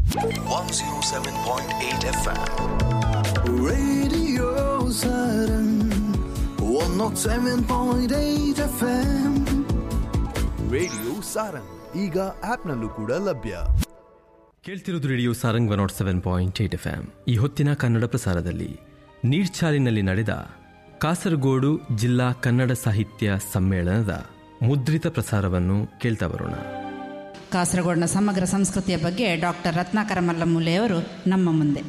107.8 FM. Radio Saturn 107.8 FM. Radio Sarang ಈಗ ಆಪ್ನಲ್ಲೂ ಕೂಡ ಲಭ್ಯ. ಕೇಳ್ತಿರೋದು ರೇಡಿಯೋ ಸಾರಂಗ್ 107.8 FM. ಈ ಹೊತ್ತಿನ ಕನ್ನಡ ಪ್ರಸಾರದಲ್ಲಿ ನೀರ್ಚಾಲಿನಲ್ಲಿ ನಡೆದ ಕಾಸರಗೋಡು ಜಿಲ್ಲಾ ಕನ್ನಡ ಸಾಹಿತ್ಯ ಸಮ್ಮೇಳನದ ಮುದ್ರಿತ ಪ್ರಸಾರವನ್ನು ಕೇಳ್ತಾ ಬರೋಣ. ಕಾಸರಗೋಡಿನ ಸಮಗ್ರ ಸಂಸ್ಕೃತಿಯ ಬಗ್ಗೆ ಡಾಕ್ಟರ್ ರತ್ನಾಕರ ಮಲ್ಲಮೂಲೆಯವರು ನಮ್ಮ ಮುಂದೆ.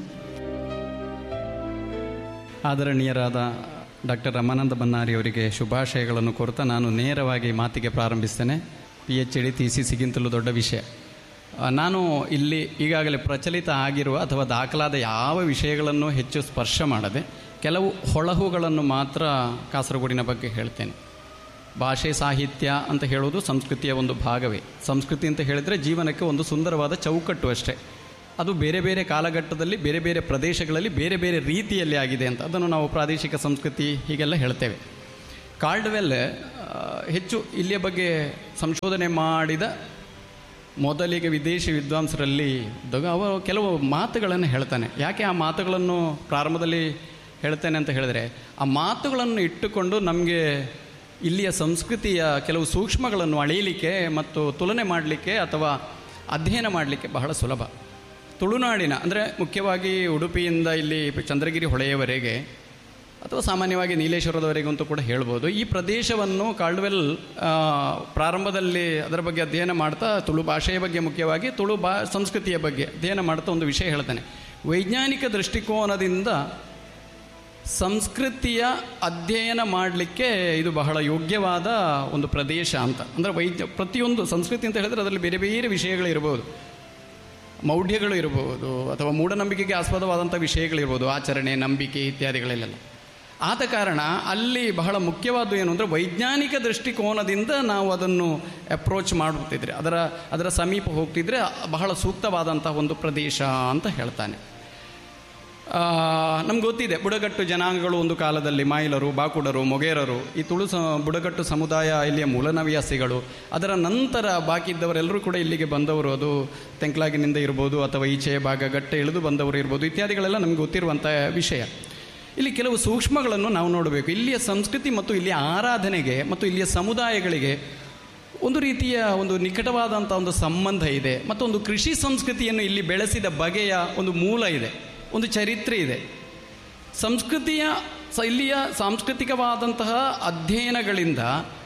ಆದರಣೀಯರಾದ ಡಾಕ್ಟರ್ ರಮಾನಂದ ಬನ್ನಾರಿ ಅವರಿಗೆ ಶುಭಾಶಯಗಳನ್ನು ಕೋರುತ್ತಾ ನಾನು ನೇರವಾಗಿ ಮಾತಿಗೆ ಪ್ರಾರಂಭಿಸ್ತೇನೆ. PhD ಥೀಸಿಸ್ಗಿಂತಲೂ ದೊಡ್ಡ ವಿಷಯ. ನಾನು ಇಲ್ಲಿ ಈಗಾಗಲೇ ಪ್ರಚಲಿತ ಆಗಿರುವ ಅಥವಾ ದಾಖಲಾದ ಯಾವ ವಿಷಯಗಳನ್ನು ಹೆಚ್ಚು ಸ್ಪರ್ಶ ಮಾಡದೆ ಕೆಲವು ಹೊಳಹುಗಳನ್ನು ಮಾತ್ರ ಕಾಸರಗೋಡಿನ ಬಗ್ಗೆ ಹೇಳ್ತೇನೆ. ಭಾಷೆ ಸಾಹಿತ್ಯ ಅಂತ ಹೇಳೋದು ಸಂಸ್ಕೃತಿಯ ಒಂದು ಭಾಗವೇ. ಸಂಸ್ಕೃತಿ ಅಂತ ಹೇಳಿದರೆ ಜೀವನಕ್ಕೆ ಒಂದು ಸುಂದರವಾದ ಚೌಕಟ್ಟು ಅಷ್ಟೇ. ಅದು ಬೇರೆ ಬೇರೆ ಕಾಲಘಟ್ಟದಲ್ಲಿ ಬೇರೆ ಬೇರೆ ಪ್ರದೇಶಗಳಲ್ಲಿ ಬೇರೆ ಬೇರೆ ರೀತಿಯಲ್ಲಿ ಆಗಿದೆ ಅಂತ ಅದನ್ನು ನಾವು ಪ್ರಾದೇಶಿಕ ಸಂಸ್ಕೃತಿ ಹೀಗೆಲ್ಲ ಹೇಳ್ತೇವೆ. ಕಾರ್ಡ್ವೆಲ್ ಹೆಚ್ಚು ಇಲ್ಲಿಯ ಬಗ್ಗೆ ಸಂಶೋಧನೆ ಮಾಡಿದ ಮೊದಲಿಗೆ ವಿದೇಶಿ ವಿದ್ವಾಂಸರಲ್ಲಿ ಅವರು ಕೆಲವು ಮಾತುಗಳನ್ನು ಹೇಳ್ತಾನೆ. ಯಾಕೆ ಆ ಮಾತುಗಳನ್ನು ಪ್ರಾರಂಭದಲ್ಲಿ ಹೇಳ್ತೇನೆ ಅಂತ ಹೇಳಿದ್ರೆ, ಆ ಮಾತುಗಳನ್ನು ಇಟ್ಟುಕೊಂಡು ನಮಗೆ ಇಲ್ಲಿಯ ಸಂಸ್ಕೃತಿಯ ಕೆಲವು ಸೂಕ್ಷ್ಮಗಳನ್ನು ಅಳೆಯಲಿಕ್ಕೆ ಮತ್ತು ತುಲನೆ ಮಾಡಲಿಕ್ಕೆ ಅಥವಾ ಅಧ್ಯಯನ ಮಾಡಲಿಕ್ಕೆ ಬಹಳ ಸುಲಭ. ತುಳುನಾಡಿನ ಅಂದರೆ ಮುಖ್ಯವಾಗಿ ಉಡುಪಿಯಿಂದ ಇಲ್ಲಿ ಚಂದ್ರಗಿರಿ ಹೊಳೆಯವರೆಗೆ ಅಥವಾ ಸಾಮಾನ್ಯವಾಗಿ ನೀಲೇಶ್ವರದವರೆಗಂತೂ ಕೂಡ ಹೇಳ್ಬೋದು, ಈ ಪ್ರದೇಶವನ್ನು ಕಾರ್ಡ್ವೆಲ್ ಪ್ರಾರಂಭದಲ್ಲಿ ಅದರ ಬಗ್ಗೆ ಅಧ್ಯಯನ ಮಾಡ್ತಾ ತುಳು ಭಾಷೆಯ ಬಗ್ಗೆ ಮುಖ್ಯವಾಗಿ ತುಳು ಸಂಸ್ಕೃತಿಯ ಬಗ್ಗೆ ಅಧ್ಯಯನ ಮಾಡ್ತಾ ಒಂದು ವಿಷಯ ಹೇಳ್ತಾನೆ. ವೈಜ್ಞಾನಿಕ ದೃಷ್ಟಿಕೋನದಿಂದ ಸಂಸ್ಕೃತಿಯ ಅಧ್ಯಯನ ಮಾಡಲಿಕ್ಕೆ ಇದು ಬಹಳ ಯೋಗ್ಯವಾದ ಒಂದು ಪ್ರದೇಶ ಅಂತ. ಅಂದರೆ ಪ್ರತಿಯೊಂದು ಸಂಸ್ಕೃತಿ ಅಂತ ಹೇಳಿದ್ರೆ ಅದರಲ್ಲಿ ಬೇರೆ ಬೇರೆ ವಿಷಯಗಳಿರ್ಬೋದು, ಮೌಢ್ಯಗಳು ಇರಬಹುದು ಅಥವಾ ಮೂಢನಂಬಿಕೆಗೆ ಆಸ್ಪದವಾದಂಥ ವಿಷಯಗಳಿರ್ಬೋದು, ಆಚರಣೆ, ನಂಬಿಕೆ ಇತ್ಯಾದಿಗಳೆಲ್ಲ. ಆದ ಕಾರಣ ಅಲ್ಲಿ ಬಹಳ ಮುಖ್ಯವಾದ್ದು ಏನು ಅಂದರೆ ವೈಜ್ಞಾನಿಕ ದೃಷ್ಟಿಕೋನದಿಂದ ನಾವು ಅದನ್ನು ಅಪ್ರೋಚ್ ಮಾಡುತ್ತಿದ್ರೆ ಅದರ ಸಮೀಪ ಹೋಗ್ತಿದ್ರೆ ಬಹಳ ಸೂಕ್ತವಾದಂಥ ಒಂದು ಪ್ರದೇಶ ಅಂತ ಹೇಳ್ತಾನೆ. ನಮ್ಗೆ ಗೊತ್ತಿದೆ, ಬುಡಗಟ್ಟು ಜನಾಂಗಗಳು ಒಂದು ಕಾಲದಲ್ಲಿ ಮಾಯಿಲರು, ಬಾಕುಡರು, ಮೊಗೇರರು, ಈ ತುಳು ಬುಡಗಟ್ಟು ಸಮುದಾಯ ಇಲ್ಲಿಯ ಮೂಲನವ್ಯಾಸಿಗಳು. ಅದರ ನಂತರ ಬಾಕಿ ಇದ್ದವರೆಲ್ಲರೂ ಕೂಡ ಇಲ್ಲಿಗೆ ಬಂದವರು. ಅದು ತೆಂಕ್ಲಾಗಿನಿಂದ ಇರ್ಬೋದು ಅಥವಾ ಈಚೆಯ ಭಾಗ ಗಟ್ಟೆ ಇಳಿದು ಬಂದವರು ಇರ್ಬೋದು, ಇತ್ಯಾದಿಗಳೆಲ್ಲ ನಮ್ಗೆ ಗೊತ್ತಿರುವಂಥ ವಿಷಯ. ಇಲ್ಲಿ ಕೆಲವು ಸೂಕ್ಷ್ಮಗಳನ್ನು ನಾವು ನೋಡಬೇಕು. ಇಲ್ಲಿಯ ಸಂಸ್ಕೃತಿ ಮತ್ತು ಇಲ್ಲಿಯ ಆರಾಧನೆಗೆ ಮತ್ತು ಇಲ್ಲಿಯ ಸಮುದಾಯಗಳಿಗೆ ಒಂದು ರೀತಿಯ ಒಂದು ನಿಕಟವಾದಂಥ ಒಂದು ಸಂಬಂಧ ಇದೆ. ಮತ್ತೊಂದು ಕೃಷಿ ಸಂಸ್ಕೃತಿಯನ್ನು ಇಲ್ಲಿ ಬೆಳೆಸಿದ ಬಗೆಯ ಒಂದು ಮೂಲ ಇದೆ, ಒಂದು ಚರಿತ್ರೆ ಇದೆ. ಇಲ್ಲಿಯ ಸಾಂಸ್ಕೃತಿಕವಾದಂತಹ ಅಧ್ಯಯನಗಳಿಂದ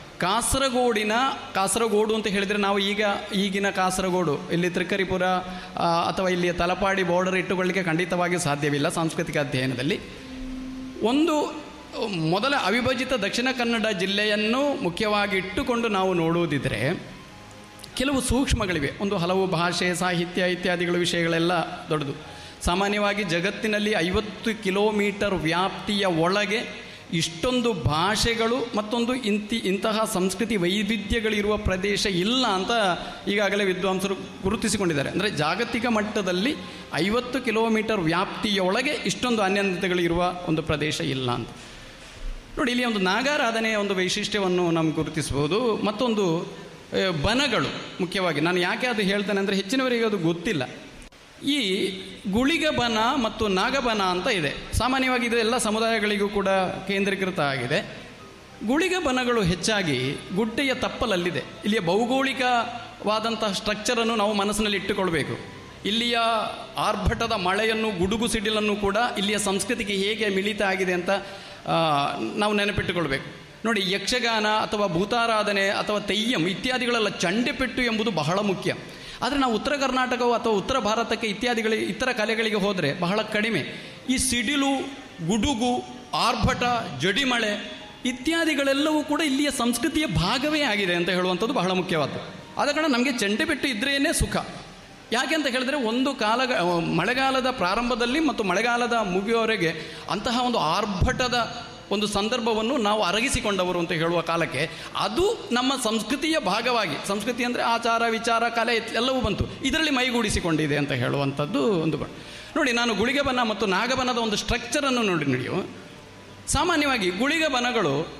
ಕಾಸರಗೋಡು ಅಂತ ಹೇಳಿದರೆ ನಾವು ಈಗಿನ ಕಾಸರಗೋಡು, ಇಲ್ಲಿ ತ್ರಿಕರಿಪುರ ಅಥವಾ ಇಲ್ಲಿಯ ತಲಪಾಡಿ ಬಾರ್ಡರ್ ಇಟ್ಟುಕೊಳ್ಳಿಕ್ಕೆ ಖಂಡಿತವಾಗಿಯೂ ಸಾಧ್ಯವಿಲ್ಲ. ಸಾಂಸ್ಕೃತಿಕ ಅಧ್ಯಯನದಲ್ಲಿ ಒಂದು ಮೊದಲ ಅವಿಭಜಿತ ದಕ್ಷಿಣ ಕನ್ನಡ ಜಿಲ್ಲೆಯನ್ನು ಮುಖ್ಯವಾಗಿ ಇಟ್ಟುಕೊಂಡು ನಾವು ನೋಡುವುದಿದ್ರೆ ಕೆಲವು ಸೂಕ್ಷ್ಮಗಳಿವೆ. ಒಂದು ಹಲವು ಭಾಷೆ, ಸಾಹಿತ್ಯ ಇತ್ಯಾದಿಗಳ ವಿಷಯಗಳೆಲ್ಲ ದೊಡ್ಡದು. ಸಾಮಾನ್ಯವಾಗಿ ಜಗತ್ತಿನಲ್ಲಿ 50 ಕಿಲೋಮೀಟರ್ ವ್ಯಾಪ್ತಿಯ ಒಳಗೆ ಇಷ್ಟೊಂದು ಭಾಷೆಗಳು ಮತ್ತೊಂದು ಇಂತಹ ಸಂಸ್ಕೃತಿ ವೈವಿಧ್ಯಗಳಿರುವ ಪ್ರದೇಶ ಇಲ್ಲ ಅಂತ ಈಗಾಗಲೇ ವಿದ್ವಾಂಸರು ಗುರುತಿಸಿಕೊಂಡಿದ್ದಾರೆ. ಅಂದರೆ ಜಾಗತಿಕ ಮಟ್ಟದಲ್ಲಿ 50 ಕಿಲೋಮೀಟರ್ ವ್ಯಾಪ್ತಿಯೊಳಗೆ ಇಷ್ಟೊಂದು ಅನ್ಯೋನ್ಯತೆಗಳಿರುವ ಒಂದು ಪ್ರದೇಶ ಇಲ್ಲ ಅಂತ. ನೋಡಿ, ಇಲ್ಲಿ ಒಂದು ನಾಗಾರಾಧನೆಯ ಒಂದು ವೈಶಿಷ್ಟ್ಯವನ್ನು ನಮ್ಗೆ ಗುರುತಿಸ್ಬೋದು. ಮತ್ತೊಂದು ಬನಗಳು ಮುಖ್ಯವಾಗಿ. ನಾನು ಯಾಕೆ ಅದು ಹೇಳ್ತೇನೆ ಅಂದರೆ ಹೆಚ್ಚಿನವರಿಗೆ ಅದು ಗೊತ್ತಿಲ್ಲ. ಈ ಗುಳಿಗ ಬನ ಮತ್ತು ನಾಗಬನ ಅಂತ ಇದೆ. ಸಾಮಾನ್ಯವಾಗಿ ಇದು ಎಲ್ಲ ಸಮುದಾಯಗಳಿಗೂ ಕೂಡ ಕೇಂದ್ರೀಕೃತ ಆಗಿದೆ. ಗುಳಿಗ ಬನಗಳು ಹೆಚ್ಚಾಗಿ ಗುಡ್ಡೆಯ ತಪ್ಪಲಲ್ಲಿದೆ. ಇಲ್ಲಿಯ ಭೌಗೋಳಿಕವಾದಂತಹ ಸ್ಟ್ರಕ್ಚರನ್ನು ನಾವು ಮನಸ್ಸಿನಲ್ಲಿ ಇಟ್ಟುಕೊಳ್ಬೇಕು. ಇಲ್ಲಿಯ ಆರ್ಭಟದ ಮಳೆಯನ್ನು, ಗುಡುಗು ಸಿಡಿಲನ್ನು ಕೂಡ ಇಲ್ಲಿಯ ಸಂಸ್ಕೃತಿಗೆ ಹೇಗೆ ಮಿಳಿತ ಆಗಿದೆ ಅಂತ ನಾವು ನೆನಪಿಟ್ಟುಕೊಳ್ಬೇಕು. ನೋಡಿ, ಯಕ್ಷಗಾನ ಅಥವಾ ಭೂತಾರಾಧನೆ ಅಥವಾ ತೆಯ್ಯಂ ಇತ್ಯಾದಿಗಳೆಲ್ಲ ಚಂಡೆಪೆಟ್ಟು ಎಂಬುದು ಬಹಳ ಮುಖ್ಯ. ಆದರೆ ನಾವು ಉತ್ತರ ಕರ್ನಾಟಕವು ಅಥವಾ ಉತ್ತರ ಭಾರತಕ್ಕೆ ಇತರ ಕಲೆಗಳಿಗೆ ಹೋದರೆ ಬಹಳ ಕಡಿಮೆ. ಈ ಸಿಡಿಲು, ಗುಡುಗು, ಆರ್ಭಟ, ಜಡಿಮಳೆ ಇತ್ಯಾದಿಗಳೆಲ್ಲವೂ ಕೂಡ ಇಲ್ಲಿಯ ಸಂಸ್ಕೃತಿಯ ಭಾಗವೇ ಆಗಿದೆ ಅಂತ ಹೇಳುವಂಥದ್ದು ಬಹಳ ಮುಖ್ಯವಾದ್ದು. ಆದ ಕಾರಣ ನಮಗೆ ಚಂಡೆಪೆಟ್ಟು ಇದ್ರೇನೇ ಸುಖ. ಯಾಕೆ ಅಂತ ಹೇಳಿದ್ರೆ ಒಂದು ಮಳೆಗಾಲದ ಪ್ರಾರಂಭದಲ್ಲಿ ಮತ್ತು ಮಳೆಗಾಲದ ಮುಗಿಯುವವರೆಗೆ ಅಂತಹ ಒಂದು ಆರ್ಭಟದ ಒಂದು ಸಂದರ್ಭವನ್ನು ನಾವು ಅರಗಿಸಿಕೊಂಡವರು ಅಂತ ಹೇಳುವ ಕಾಲಕ್ಕೆ ಅದು ನಮ್ಮ ಸಂಸ್ಕೃತಿಯ ಭಾಗವಾಗಿ, ಸಂಸ್ಕೃತಿ ಅಂದರೆ ಆಚಾರ, ವಿಚಾರ, ಕಲೆ ಎಲ್ಲವೂ ಬಂತು, ಇದರಲ್ಲಿ ಮೈಗೂಡಿಸಿಕೊಂಡಿದೆ ಅಂತ ಹೇಳುವಂಥದ್ದು ಒಂದು. ನೋಡಿ, ನಾನು ಗುಳಿಗಬನ ಮತ್ತು ನಾಗಬನದ ಒಂದು ಸ್ಟ್ರಕ್ಚರನ್ನು ನೋಡಿ. ಸಾಮಾನ್ಯವಾಗಿ ಗುಳಿಗಬನಗಳು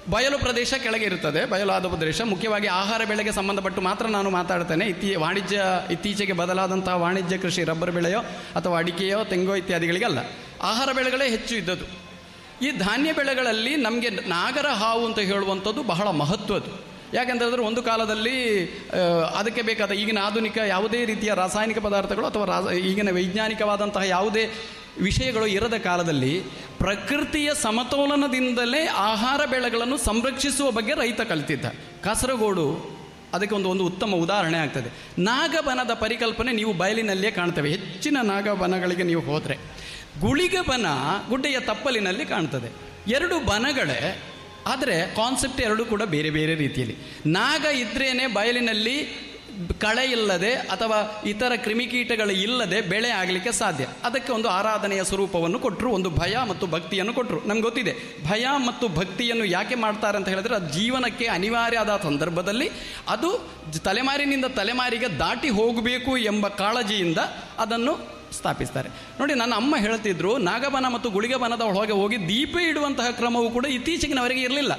ಬಯಲು ಪ್ರದೇಶ ಕೆಳಗೆ ಇರ್ತದೆ, ಬಯಲಾದ ಪ್ರದೇಶ. ಮುಖ್ಯವಾಗಿ ಆಹಾರ ಬೆಳೆಗೆ ಸಂಬಂಧಪಟ್ಟು ಮಾತ್ರ ನಾನು ಮಾತಾಡ್ತೇನೆ. ಇತ್ತೀಚೆಗೆ ಬದಲಾದಂತಹ ವಾಣಿಜ್ಯ ಕೃಷಿ, ರಬ್ಬರ್ ಬೆಳೆಯೋ ಅಥವಾ ಅಡಿಕೆಯೋ ತೆಂಗೋ ಇತ್ಯಾದಿಗಳಿಗಲ್ಲ, ಆಹಾರ ಬೆಳೆಗಳೇ ಹೆಚ್ಚು ಇದ್ದದ್ದು. ಈ ಧಾನ್ಯ ಬೆಳೆಗಳಲ್ಲಿ ನಮಗೆ ನಾಗರ ಹಾವು ಅಂತ ಹೇಳುವಂಥದ್ದು ಬಹಳ ಮಹತ್ವದ್ದು. ಯಾಕೆಂತಂದರೆ ಒಂದು ಕಾಲದಲ್ಲಿ ಅದಕ್ಕೆ ಬೇಕಾದ ಈಗಿನ ಆಧುನಿಕ ಯಾವುದೇ ರೀತಿಯ ರಾಸಾಯನಿಕ ಪದಾರ್ಥಗಳು ಅಥವಾ ಈಗಿನ ವೈಜ್ಞಾನಿಕವಾದಂತಹ ಯಾವುದೇ ವಿಷಯಗಳು ಇರದ ಕಾಲದಲ್ಲಿ ಪ್ರಕೃತಿಯ ಸಮತೋಲನದಿಂದಲೇ ಆಹಾರ ಬೆಳೆಗಳನ್ನು ಸಂರಕ್ಷಿಸುವ ಬಗ್ಗೆ ರೈತ ಕಲಿತಿದ್ದ. ಕಾಸರಗೋಡು ಅದಕ್ಕೆ ಒಂದು ಉತ್ತಮ ಉದಾಹರಣೆ ಆಗ್ತದೆ. ನಾಗಬನದ ಪರಿಕಲ್ಪನೆ ನೀವು ಬಯಲಿನಲ್ಲಿಯೇ ಕಾಣ್ತೇವೆ. ಹೆಚ್ಚಿನ ನಾಗಬನಗಳಿಗೆ ನೀವು ಹೋದರೆ ಗುಳಿಗಬನ ಗುಡ್ಡೆಯ ತಪ್ಪಲಿನಲ್ಲಿ ಕಾಣ್ತದೆ. ಎರಡು ಬನಗಳೇ, ಆದರೆ ಕಾನ್ಸೆಪ್ಟ್ ಎರಡು ಕೂಡ ಬೇರೆ ಬೇರೆ ರೀತಿಯಲ್ಲಿ. ನಾಗ ಇದ್ರೇನೆ ಬಯಲಿನಲ್ಲಿ ಕಳೆ ಇಲ್ಲದೆ ಅಥವಾ ಇತರ ಕ್ರಿಮಿಕೀಟಗಳು ಇಲ್ಲದೆ ಬೆಳೆ ಆಗಲಿಕ್ಕೆ ಸಾಧ್ಯ. ಅದಕ್ಕೆ ಒಂದು ಆರಾಧನೆಯ ಸ್ವರೂಪವನ್ನು ಕೊಟ್ಟರು, ಒಂದು ಭಯ ಮತ್ತು ಭಕ್ತಿಯನ್ನು ಕೊಟ್ಟರು. ನಮ್ಗೆ ಗೊತ್ತಿದೆ ಭಯ ಮತ್ತು ಭಕ್ತಿಯನ್ನು ಯಾಕೆ ಮಾಡ್ತಾರೆ ಅಂತ ಹೇಳಿದ್ರೆ, ಅದು ಜೀವನಕ್ಕೆ ಅನಿವಾರ್ಯ ಆದ ಸಂದರ್ಭದಲ್ಲಿ ಅದು ತಲೆಮಾರಿನಿಂದ ತಲೆಮಾರಿಗೆ ದಾಟಿ ಹೋಗಬೇಕು ಎಂಬ ಕಾಳಜಿಯಿಂದ ಅದನ್ನು ಸ್ಥಾಪಿಸ್ತಾರೆ. ನೋಡಿ, ನನ್ನ ಅಮ್ಮ ಹೇಳ್ತಿದ್ರು, ನಾಗಬನ ಮತ್ತು ಗುಳಿಗಬನದ ಒಳಗೆ ಹೋಗಿ ದೀಪ ಇಡುವಂತಹ ಕ್ರಮವು ಕೂಡ ಇತ್ತೀಚೆಗಿನವರೆಗೆ ಇರಲಿಲ್ಲ.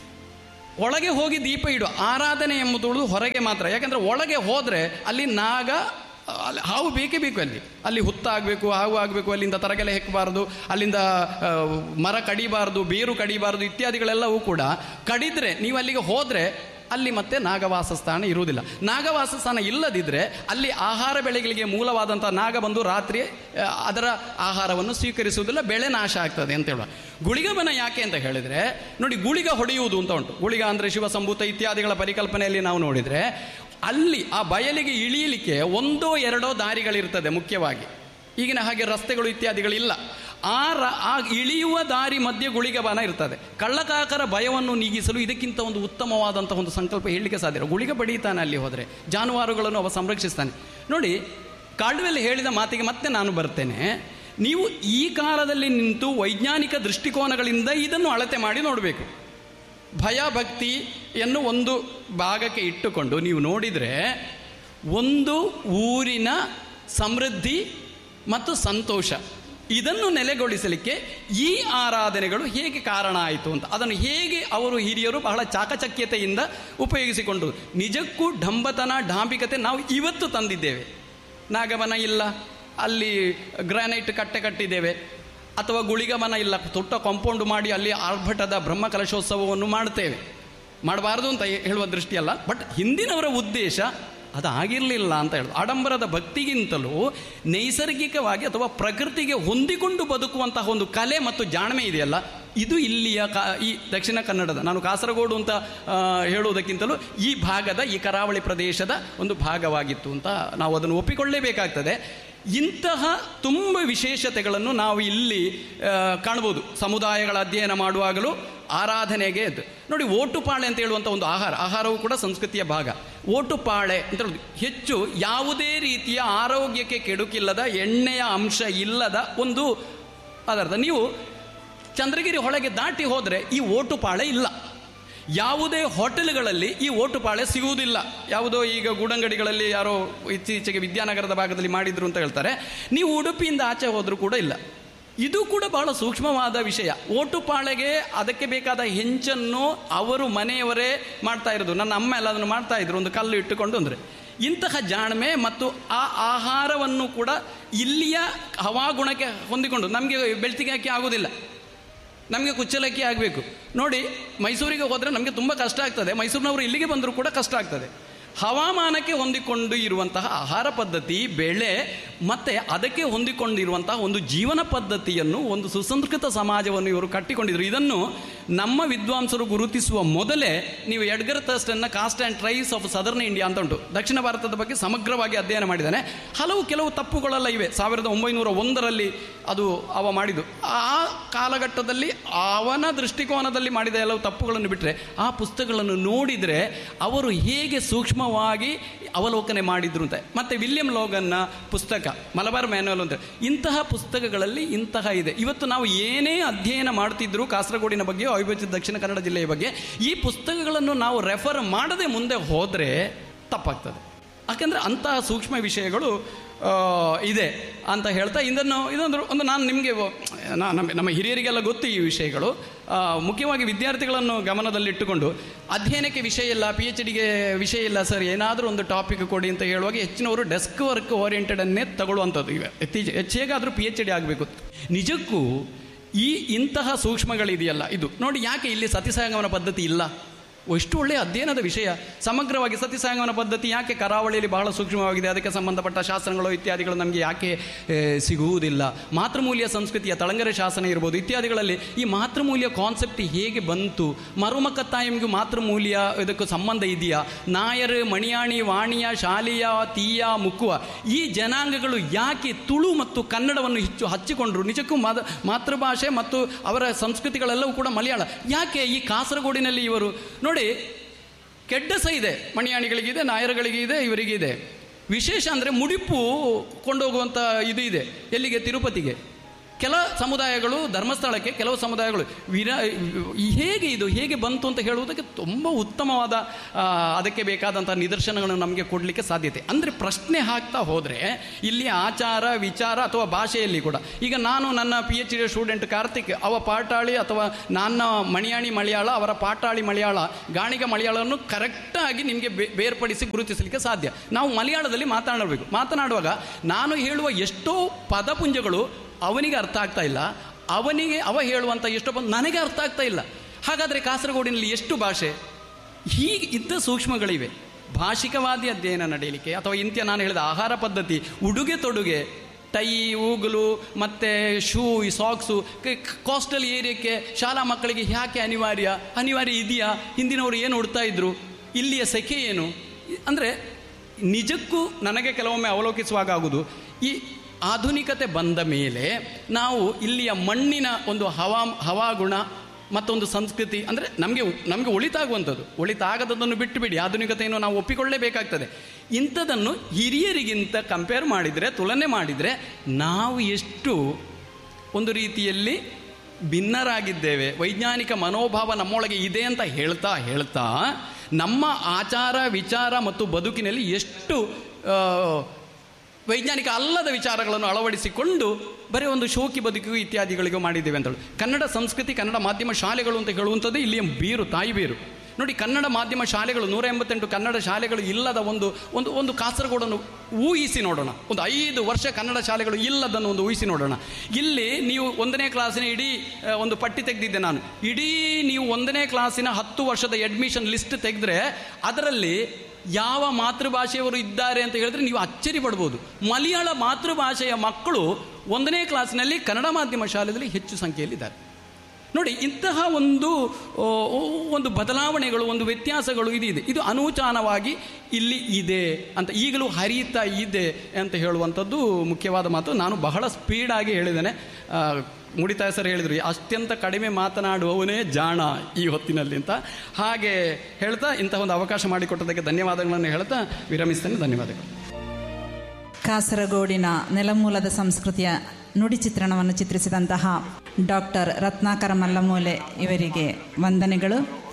ಒಳಗೆ ಹೋಗಿ ದೀಪ ಇಡುವ ಆರಾಧನೆ ಎಂಬುದು ಹೊರಗೆ ಮಾತ್ರ. ಯಾಕಂದರೆ ಒಳಗೆ ಹೋದರೆ ಅಲ್ಲಿ ನಾಗ ಹಾವು ಬೇಕೇ ಬೇಕು. ಅಲ್ಲಿ ಹುತ್ತಾಗಬೇಕು, ಹಾವು ಆಗಬೇಕು, ಅಲ್ಲಿಂದ ತರಗೆಲೆ ಹೆಕ್ಕಬಾರ್ದು, ಅಲ್ಲಿಂದ ಮರ ಕಡಿಬಾರ್ದು, ಬೇರು ಕಡಿಬಾರ್ದು ಇತ್ಯಾದಿಗಳೆಲ್ಲವೂ ಕೂಡ. ಕಡಿದ್ರೆ ನೀವು ಅಲ್ಲಿಗೆ ಹೋದರೆ ಅಲ್ಲಿ ಮತ್ತೆ ನಾಗವಾಸ ಸ್ಥಾನ ಇರುವುದಿಲ್ಲ. ನಾಗವಾಸ ಸ್ಥಾನ ಇಲ್ಲದಿದ್ದರೆ ಅಲ್ಲಿ ಆಹಾರ ಬೆಳೆಗಳಿಗೆ ಮೂಲವಾದಂಥ ನಾಗ ಬಂದು ರಾತ್ರಿ ಅದರ ಆಹಾರವನ್ನು ಸ್ವೀಕರಿಸುವುದಿಲ್ಲ, ಬೆಳೆ ನಾಶ ಆಗ್ತದೆ ಅಂತ ಹೇಳುವ. ಗುಳಿಗಬನ ಯಾಕೆ ಅಂತ ಹೇಳಿದರೆ, ನೋಡಿ, ಗುಳಿಗ ಹೊಡೆಯುವುದು ಅಂತ ಉಂಟು. ಗುಳಿಗ ಅಂದರೆ ಶಿವಸಂಭೂತ ಇತ್ಯಾದಿಗಳ ಪರಿಕಲ್ಪನೆಯಲ್ಲಿ ನಾವು ನೋಡಿದರೆ ಅಲ್ಲಿ ಆ ಬಯಲಿಗೆ ಇಳಿಯಲಿಕ್ಕೆ ಒಂದೋ ಎರಡೋ ದಾರಿಗಳಿರ್ತದೆ. ಮುಖ್ಯವಾಗಿ ಈಗಿನ ಹಾಗೆ ರಸ್ತೆಗಳು ಇತ್ಯಾದಿಗಳಿಲ್ಲ. ಆ ಇಳಿಯುವ ದಾರಿ ಮಧ್ಯೆ ಗುಳಿಗಬನ ಇರ್ತದೆ. ಕಳ್ಳಕಾಕರ ಭಯವನ್ನು ನೀಗಿಸಲು ಇದಕ್ಕಿಂತ ಒಂದು ಉತ್ತಮವಾದಂಥ ಒಂದು ಸಂಕಲ್ಪ ಹೇಳಲಿಕ್ಕೆ ಸಾಧ್ಯ. ಗುಳಿಗ ಬಡೀತಾನೆ ಅಲ್ಲಿ ಹೋದರೆ, ಜಾನುವಾರುಗಳನ್ನು ಅವ ಸಂರಕ್ಷಿಸ್ತಾನೆ. ನೋಡಿ, ಕಾಲ್ಡ್ವೆಲ್ ಹೇಳಿದ ಮಾತಿಗೆ ಮತ್ತೆ ನಾನು ಬರ್ತೇನೆ. ನೀವು ಈ ಕಾಲದಲ್ಲಿ ನಿಂತು ವೈಜ್ಞಾನಿಕ ದೃಷ್ಟಿಕೋನಗಳಿಂದ ಇದನ್ನು ಅಳತೆ ಮಾಡಿ ನೋಡಬೇಕು. ಭಯ ಭಕ್ತಿಯನ್ನು ಒಂದು ಭಾಗಕ್ಕೆ ಇಟ್ಟುಕೊಂಡು ನೀವು ನೋಡಿದರೆ ಒಂದು ಊರಿನ ಸಮೃದ್ಧಿ ಮತ್ತು ಸಂತೋಷ ಇದನ್ನು ನೆಲೆಗೊಳಿಸಲಿಕ್ಕೆ ಈ ಆರಾಧನೆಗಳು ಹೇಗೆ ಕಾರಣ ಆಯಿತು ಅಂತ, ಅದನ್ನು ಹೇಗೆ ಅವರು ಹಿರಿಯರು ಬಹಳ ಚಾಕಚಕ್ಯತೆಯಿಂದ ಉಪಯೋಗಿಸಿಕೊಂಡು, ನಿಜಕ್ಕೂ ಢಂಬತನ ಢಾಂಬಿಕತೆ ನಾವು ಇವತ್ತು ತಂದಿದ್ದೇವೆ. ನಾಗಬನ ಇಲ್ಲ, ಅಲ್ಲಿ ಗ್ರಾನೈಟ್ ಕಟ್ಟೆ ಕಟ್ಟಿದ್ದೇವೆ, ಅಥವಾ ಗುಳಿಗಬನ ಇಲ್ಲ, ದೊಡ್ಡ ಕಾಂಪೌಂಡ್ ಮಾಡಿ ಅಲ್ಲಿ ಆರ್ಭಟದ ಬ್ರಹ್ಮ ಕಲಶೋತ್ಸವವನ್ನು ಮಾಡ್ತೇವೆ. ಮಾಡಬಾರ್ದು ಅಂತ ಹೇಳುವ ದೃಷ್ಟಿಯಲ್ಲ, ಬಟ್ ಹಿಂದಿನವರ ಉದ್ದೇಶ ಅದಾಗಿರಲಿಲ್ಲ ಅಂತ ಹೇಳೋದು. ಆಡಂಬರದ ಭಕ್ತಿಗಿಂತಲೂ ನೈಸರ್ಗಿಕವಾಗಿ ಅಥವಾ ಪ್ರಕೃತಿಗೆ ಹೊಂದಿಕೊಂಡು ಬದುಕುವಂತಹ ಒಂದು ಕಲೆ ಮತ್ತು ಜಾಣ್ಮೆ ಇದೆಯಲ್ಲ, ಇದು ಇಲ್ಲಿಯ ಈ ದಕ್ಷಿಣ ಕನ್ನಡದ, ನಾನು ಕಾಸರಗೋಡು ಅಂತ ಹೇಳುವುದಕ್ಕಿಂತಲೂ ಈ ಭಾಗದ, ಈ ಕರಾವಳಿ ಪ್ರದೇಶದ ಒಂದು ಭಾಗವಾಗಿತ್ತು ಅಂತ ನಾವು ಅದನ್ನು ಒಪ್ಪಿಕೊಳ್ಳಲೇಬೇಕಾಗ್ತದೆ. ಇಂತಹ ತುಂಬ ವಿಶೇಷತೆಗಳನ್ನು ನಾವು ಇಲ್ಲಿ ಕಾಣ್ಬೋದು. ಸಮುದಾಯಗಳ ಅಧ್ಯಯನ ಮಾಡುವಾಗಲೂ ಆರಾಧನೆಗೆ ನೋಡಿ, ಓಟುಪಾಳೆ ಅಂತ ಹೇಳುವಂಥ ಒಂದು ಆಹಾರವೂ ಕೂಡ ಸಂಸ್ಕೃತಿಯ ಭಾಗ. ಓಟುಪಾಳೆ ಅಂತ ಹೇಳೋದು ಹೆಚ್ಚು ಯಾವುದೇ ರೀತಿಯ ಆರೋಗ್ಯಕ್ಕೆ ಕೆಡುಕಿಲ್ಲದ, ಎಣ್ಣೆಯ ಅಂಶ ಇಲ್ಲದ ಒಂದು ಪದಾರ್ಥ. ನೀವು ಚಂದ್ರಗಿರಿ ಹೊಳೆಗೆ ದಾಟಿ ಹೋದರೆ ಈ ಓಟುಪಾಳೆ ಇಲ್ಲ. ಯಾವುದೇ ಹೋಟೆಲ್ಗಳಲ್ಲಿ ಈ ಓಟುಪಾಳೆ ಸಿಗುವುದಿಲ್ಲ. ಯಾವುದೋ ಈಗ ಗೂಡಂಗಡಿಗಳಲ್ಲಿ ಯಾರೋ ಇತ್ತೀಚೆಗೆ ವಿದ್ಯಾನಗರದ ಭಾಗದಲ್ಲಿ ಮಾಡಿದ್ರು ಅಂತ ಹೇಳ್ತಾರೆ. ನೀವು ಉಡುಪಿಯಿಂದ ಆಚೆ ಹೋದರೂ ಕೂಡ ಇಲ್ಲ. ಇದು ಕೂಡ ಬಹಳ ಸೂಕ್ಷ್ಮವಾದ ವಿಷಯ. ಓಟುಪಾಳೆಗೆ ಅದಕ್ಕೆ ಬೇಕಾದ ಹೆಂಚನ್ನು ಅವರು ಮನೆಯವರೇ ಮಾಡ್ತಾ ಇರೋದು. ನನ್ನ ಅಮ್ಮ ಎಲ್ಲ ಅದನ್ನು ಮಾಡ್ತಾ ಇದ್ರು, ಒಂದು ಕಲ್ಲು ಇಟ್ಟುಕೊಂಡು. ಅಂದರೆ ಇಂತಹ ಜಾಣ್ಮೆ ಮತ್ತು ಆ ಆಹಾರವನ್ನು ಕೂಡ ಇಲ್ಲಿಯ ಹವಾಗುಣಕ್ಕೆ ಹೊಂದಿಕೊಂಡು, ನಮಗೆ ಬೆಳ್ತಿಗೆ ಅಕ್ಕಿ ಆಗೋದಿಲ್ಲ, ನಮಗೆ ಕುಚ್ಚಲಕ್ಕಿ ಆಗಬೇಕು. ನೋಡಿ, ಮೈಸೂರಿಗೆ ಹೋದರೆ ನಮಗೆ ತುಂಬ ಕಷ್ಟ ಆಗ್ತದೆ, ಮೈಸೂರಿನವರು ಇಲ್ಲಿಗೆ ಬಂದರೂ ಕೂಡ ಕಷ್ಟ ಆಗ್ತದೆ. ಹವಾಮಾನಕ್ಕೆ ಹೊಂದಿಕೊಂಡು ಇರುವಂತಹ ಆಹಾರ ಪದ್ಧತಿ, ಬೆಳೆ ಮತ್ತು ಅದಕ್ಕೆ ಹೊಂದಿಕೊಂಡಿರುವಂತಹ ಒಂದು ಜೀವನ ಪದ್ಧತಿಯನ್ನು, ಒಂದು ಸುಸಂಸ್ಕೃತ ಸಮಾಜವನ್ನು ಇವರು ಕಟ್ಟಿಕೊಂಡಿದ್ರು. ಇದನ್ನು ನಮ್ಮ ವಿದ್ವಾಂಸರು ಗುರುತಿಸುವ ಮೊದಲೇ ನೀವು Edgar ಥರ್ಸ್ಟನ್ನ cost and tries of southern India ಅಂತ ಉಂಟು, ದಕ್ಷಿಣ ಭಾರತದ ಬಗ್ಗೆ ಸಮಗ್ರವಾಗಿ ಅಧ್ಯಯನ ಮಾಡಿದ್ದಾನೆ. ಕೆಲವು ತಪ್ಪುಗಳೆಲ್ಲ ಇವೆ. 1901ರಲ್ಲಿ ಅದು ಅವ ಮಾಡಿದ್ದು. ಆ ಕಾಲಘಟ್ಟದಲ್ಲಿ ಅವನ ದೃಷ್ಟಿಕೋನದಲ್ಲಿ ಮಾಡಿದ ಕೆಲವು ತಪ್ಪುಗಳನ್ನು ಬಿಟ್ಟರೆ, ಆ ಪುಸ್ತಕಗಳನ್ನು ನೋಡಿದರೆ ಅವರು ಹೇಗೆ ಸೂಕ್ಷ್ಮವಾಗಿ ಅವಲೋಕನೆ ಮಾಡಿದ್ರು ಅಂತ. ಮತ್ತು ವಿಲಿಯಂ ಲೋಗನ್ನ ಪುಸ್ತಕ ಮಲಬಾರ್ ಮ್ಯಾನ್ಯುವಲ್ ಅಂತ, ಇಂತಹ ಪುಸ್ತಕಗಳಲ್ಲಿ ಇಂತಹ ಇದೆ. ಇವತ್ತು ನಾವು ಏನೇ ಅಧ್ಯಯನ ಮಾಡ್ತಿದ್ರು ಕಾಸರಗೋಡಿನ ಬಗ್ಗೆ, ಅವಿಭಜಿತ ದಕ್ಷಿಣ ಕನ್ನಡ ಜಿಲ್ಲೆಯ ಬಗ್ಗೆ, ಈ ಪುಸ್ತಕಗಳನ್ನು ನಾವು ರೆಫರ್ ಮಾಡದೆ ಮುಂದೆ ಹೋದರೆ ತಪ್ಪಾಗ್ತದೆ. ಯಾಕೆಂದರೆ ಅಂತಹ ಸೂಕ್ಷ್ಮ ವಿಷಯಗಳು ಇದೆ ಅಂತ ಹೇಳ್ತಾ ಇದೊಂದು ನಾನು ನಿಮಗೆ ನಮ್ಮ ಹಿರಿಯರಿಗೆಲ್ಲ ಗೊತ್ತು ಈ ವಿಷಯಗಳು. ಮುಖ್ಯವಾಗಿ ವಿದ್ಯಾರ್ಥಿಗಳನ್ನು ಗಮನದಲ್ಲಿಟ್ಟುಕೊಂಡು ಅಧ್ಯಯನಕ್ಕೆ ವಿಷಯ ಇಲ್ಲ, PhDಗೆ ವಿಷಯ ಇಲ್ಲ ಸರ್, ಏನಾದರೂ ಒಂದು ಟಾಪಿಕ್ ಕೊಡಿ ಅಂತ ಹೇಳುವಾಗ ಹೆಚ್ಚಿನವರು ಡೆಸ್ಕ್ ವರ್ಕ್ ಓರಿಯೆಂಟೆಡನ್ನೇ ತಗೊಳ್ಳುವಂಥದ್ದು. ಇವೆ ಹೆಚ್ಚೇಗಾದರೂ PhD ಆಗಬೇಕು. ನಿಜಕ್ಕೂ ಇಂತಹ ಸೂಕ್ಷ್ಮಗಳಿದೆಯಲ್ಲ, ಇದು ನೋಡಿ ಯಾಕೆ ಇಲ್ಲಿ ಸತಿಸಂಗಮನ ಪದ್ಧತಿ ಇಲ್ಲ? ಎಷ್ಟು ಒಳ್ಳೆಯ ಅಧ್ಯಯನದ ವಿಷಯ. ಸಮಗ್ರವಾಗಿ ಸತಿಸಂಗಮನ ಪದ್ಧತಿ ಯಾಕೆ ಕರಾವಳಿಯಲ್ಲಿ ಬಹಳ ಸೂಕ್ಷ್ಮವಾಗಿದೆ, ಅದಕ್ಕೆ ಸಂಬಂಧಪಟ್ಟ ಶಾಸ್ತ್ರಗಳು ಇತ್ಯಾದಿಗಳು ನಮಗೆ ಯಾಕೆ ಸಿಗುವುದಿಲ್ಲ? ಮಾತೃಮೂಲ್ಯ ಸಂಸ್ಕೃತಿಯ ತಳಂಗರ ಶಾಸನ ಇರ್ಬೋದು ಇತ್ಯಾದಿಗಳಲ್ಲಿ ಈ ಮಾತೃಮೂಲ್ಯ ಕಾನ್ಸೆಪ್ಟ್ ಹೇಗೆ ಬಂತು? ಮರುಮಕತ್ತಾಯಂಗೂ ಮಾತೃಮೂಲ್ಯ ಇದಕ್ಕೂ ಸಂಬಂಧ ಇದೆಯಾ? ನಾಯರ್, ಮಣಿಯಾಣಿ, ವಾಣಿಯ, ಶಾಲೆಯ, ತೀಯ, ಮುಕ್ಕುವ ಈ ಜನಾಂಗಗಳು ಯಾಕೆ ತುಳು ಮತ್ತು ಕನ್ನಡವನ್ನು ಹಚ್ಚಿಕೊಂಡ್ರು? ನಿಜಕ್ಕೂ ಮಾತೃಭಾಷೆ ಮತ್ತು ಅವರ ಸಂಸ್ಕೃತಿಗಳೆಲ್ಲವೂ ಕೂಡ ಮಲಯಾಳ. ಯಾಕೆ ಈ ಕಾಸರಗೋಡಿನಲ್ಲಿ ಇವರು ನೋಡಿ ಕೆಡ್ಡಸ ಇದೆ, ಮಣಿಯಾಣಿಗಳಿಗಿದೆ, ನಾಯರುಗಳಿಗಿದೆ, ಇವರಿಗಿದೆ. ವಿಶೇಷ ಅಂದರೆ ಮುಡಿಪು ಕೊಂಡೋಗುವಂಥ ಇದು ಇದೆ. ಎಲ್ಲಿಗೆ? ತಿರುಪತಿಗೆ. ಕೆಲ ಸಮುದಾಯಗಳು ಧರ್ಮಸ್ಥಳಕ್ಕೆ, ಕೆಲವು ಸಮುದಾಯಗಳು ಹೇಗೆ ಬಂತು ಅಂತ ಹೇಳುವುದಕ್ಕೆ ತುಂಬ ಉತ್ತಮವಾದ ಅದಕ್ಕೆ ಬೇಕಾದಂಥ ನಿದರ್ಶನಗಳನ್ನು ನಮಗೆ ಕೊಡಲಿಕ್ಕೆ ಸಾಧ್ಯತೆ. ಅಂದರೆ ಪ್ರಶ್ನೆ ಹಾಕ್ತಾ ಹೋದರೆ ಇಲ್ಲಿ ಆಚಾರ ವಿಚಾರ ಅಥವಾ ಭಾಷೆಯಲ್ಲಿ ಕೂಡ, ಈಗ ನಾನು ನನ್ನ PhD ಸ್ಟೂಡೆಂಟ್ ಕಾರ್ತಿಕ್, ಅವ ಪಾಟಾಳಿ ಅಥವಾ ನನ್ನ ಮಣಿಯಾಣಿ ಮಲಯಾಳ, ಅವರ ಪಾಟಾಳಿ ಮಲಯಾಳ, ಗಾಣಿಗ ಮಲಯಾಳವನ್ನು ಕರೆಕ್ಟಾಗಿ ನಿಮಗೆ ಬೇರ್ಪಡಿಸಿ ಗುರುತಿಸಲಿಕ್ಕೆ ಸಾಧ್ಯ. ನಾವು ಮಲಯಾಳದಲ್ಲಿ ಮಾತನಾಡುವಾಗ ನಾನು ಹೇಳುವ ಎಷ್ಟೋ ಪದಪುಂಜಗಳು ಅವನಿಗೆ ಅರ್ಥ ಆಗ್ತಾ ಇಲ್ಲ, ಅವ ಹೇಳುವಂಥ ಎಷ್ಟೋ ನನಗೆ ಅರ್ಥ ಆಗ್ತಾ ಇಲ್ಲ. ಹಾಗಾದರೆ ಕಾಸರಗೋಡಿನಲ್ಲಿ ಎಷ್ಟು ಭಾಷೆ? ಇದ್ದ ಸೂಕ್ಷ್ಮಗಳಿವೆ. ಭಾಷಿಕವಾದಿ ಅಧ್ಯಯನ ನಡೆಯಲಿಕ್ಕೆ ಅಥವಾ ಇಂತ್ಯ ನಾನು ಹೇಳಿದ ಆಹಾರ ಪದ್ಧತಿ, ಉಡುಗೆ ತೊಡುಗೆ, ಟೈ, ಊಗಲು ಮತ್ತು ಶೂ, ಸಾಕ್ಸು, ಕೋಸ್ಟಲ್ ಏರಿಯಾಕ್ಕೆ ಶಾಲಾ ಮಕ್ಕಳಿಗೆ ಯಾಕೆ ಅನಿವಾರ್ಯ ಇದೆಯಾ? ಹಿಂದಿನವರು ಏನು ಉಡ್ತಾ ಇದ್ರು? ಇಲ್ಲಿಯ ಸೆಕೆ ಏನು? ಅಂದರೆ ನಿಜಕ್ಕೂ ನನಗೆ ಕೆಲವೊಮ್ಮೆ ಅವಲೋಕಿಸುವಾಗ ಆಗುವುದು, ಈ ಆಧುನಿಕತೆ ಬಂದ ಮೇಲೆ ನಾವು ಇಲ್ಲಿಯ ಮಣ್ಣಿನ ಒಂದು ಹವಾಗುಣ ಮತ್ತೊಂದು ಸಂಸ್ಕೃತಿ, ಅಂದರೆ ನಮಗೆ ಒಳಿತಾಗುವಂಥದ್ದು, ಒಳಿತಾಗದನ್ನು ಬಿಟ್ಟು ಬಿಡಿ, ಆಧುನಿಕತೆಯನ್ನು ನಾವು ಒಪ್ಪಿಕೊಳ್ಳಲೇಬೇಕಾಗ್ತದೆ. ಇಂಥದನ್ನು ಹಿರಿಯರಿಗಿಂತ ಕಂಪೇರ್ ಮಾಡಿದರೆ, ತುಲನೆ ಮಾಡಿದರೆ ನಾವು ಎಷ್ಟು ಒಂದು ರೀತಿಯಲ್ಲಿ ಭಿನ್ನರಾಗಿದ್ದೇವೆ. ವೈಜ್ಞಾನಿಕ ಮನೋಭಾವ ನಮ್ಮೊಳಗೆ ಇದೆ ಅಂತ ಹೇಳ್ತಾ ನಮ್ಮ ಆಚಾರ ವಿಚಾರ ಮತ್ತು ಬದುಕಿನಲ್ಲಿ ಎಷ್ಟು ವೈಜ್ಞಾನಿಕ ಅಲ್ಲದ ವಿಚಾರಗಳನ್ನು ಅಳವಡಿಸಿಕೊಂಡು ಬರೀ ಒಂದು ಶೋಕಿ ಬದುಕಿಗೂ ಇತ್ಯಾದಿಗಳಿಗೂ ಮಾಡಿದ್ದೇವೆ ಅಂತೇಳಿ. ಕನ್ನಡ ಸಂಸ್ಕೃತಿ, ಕನ್ನಡ ಮಾಧ್ಯಮ ಶಾಲೆಗಳು ಅಂತ ಹೇಳುವಂಥದ್ದು ಇಲ್ಲಿಯ ಬೀರು, ತಾಯಿ ಬೀರು. ನೋಡಿ, ಕನ್ನಡ ಮಾಧ್ಯಮ ಶಾಲೆಗಳು 188 ಕನ್ನಡ ಶಾಲೆಗಳು ಇಲ್ಲದ ಒಂದು ಕಾಸರಗೋಡನ್ನು ಊಹಿಸಿ ನೋಡೋಣ. ಒಂದು 5 ವರ್ಷ ಕನ್ನಡ ಶಾಲೆಗಳು ಇಲ್ಲದನ್ನು ಒಂದು ಊಹಿಸಿ ನೋಡೋಣ. ಇಲ್ಲಿ ನೀವು 1ನೇ ಕ್ಲಾಸಿನ ಇಡೀ ಒಂದು ಪಟ್ಟಿ ತೆಗೆದಿದ್ದೆ ನಾನು. ಇಡೀ ನೀವು 1ನೇ ಕ್ಲಾಸಿನ 10 ವರ್ಷದ ಅಡ್ಮಿಷನ್ ಲಿಸ್ಟ್ ತೆಗೆದ್ರೆ ಅದರಲ್ಲಿ ಯಾವ ಮಾತೃಭಾಷೆಯವರು ಇದ್ದಾರೆ ಅಂತ ಹೇಳಿದ್ರೆ ನೀವು ಅಚ್ಚರಿ ಪಡ್ಬೋದು. ಮಲಯಾಳ ಮಾತೃಭಾಷೆಯ ಮಕ್ಕಳು 1ನೇ ಕ್ಲಾಸಿನಲ್ಲಿ ಕನ್ನಡ ಮಾಧ್ಯಮ ಶಾಲೆಯಲ್ಲಿ ಹೆಚ್ಚು ಸಂಖ್ಯೆಯಲ್ಲಿದ್ದಾರೆ. ನೋಡಿ, ಇಂತಹ ಒಂದು ಬದಲಾವಣೆಗಳು, ಒಂದು ವ್ಯತ್ಯಾಸಗಳು ಇದೆ. ಇದು ಅನೂಚಾನವಾಗಿ ಇಲ್ಲಿ ಇದೆ ಅಂತ, ಈಗಲೂ ಹರಿಯುತ್ತಾ ಇದೆ ಅಂತ ಹೇಳುವಂಥದ್ದು ಮುಖ್ಯವಾದ ಮಾತು. ನಾನು ಬಹಳ ಸ್ಪೀಡಾಗಿ ಹೇಳಿದ್ದೇನೆ. ಮುಡಿತಾಯ ಸರ್ ಹೇಳಿದರು, ಅತ್ಯಂತ ಕಡಿಮೆ ಮಾತನಾಡುವವನೇ ಜಾಣ ಈ ಹೊತ್ತಿನಲ್ಲಿ ಅಂತ. ಹಾಗೆ ಹೇಳ್ತಾ ಇಂತಹ ಒಂದು ಅವಕಾಶ ಮಾಡಿಕೊಟ್ಟದಕ್ಕೆ ಧನ್ಯವಾದಗಳನ್ನು ಹೇಳ್ತಾ ವಿರಮಿಸ್ತೇನೆ. ಧನ್ಯವಾದಗಳು. ಕಾಸರಗೋಡಿನ ನೆಲಮೂಲದ ಸಂಸ್ಕೃತಿಯ ನುಡಿ ಚಿತ್ರಣವನ್ನು ಚಿತ್ರಿಸಿದಂತಹ ಡಾಕ್ಟರ್ ರತ್ನಾಕರ ಮಲ್ಲಮೂಲೆ ಇವರಿಗೆ ವಂದನೆಗಳು.